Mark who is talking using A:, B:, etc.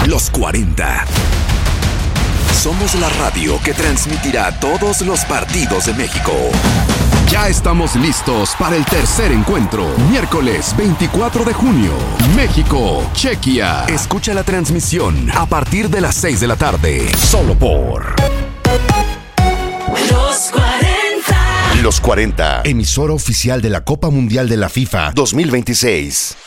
A: Los 40. Somos la radio que transmitirá todos los partidos de México. Ya estamos listos para el tercer encuentro. Miércoles 24 de junio. México, Chequia. Escucha la transmisión a partir de las 6 de la tarde. Solo por
B: Los 40.
C: Los 40, emisora oficial de la Copa Mundial de la FIFA 2026.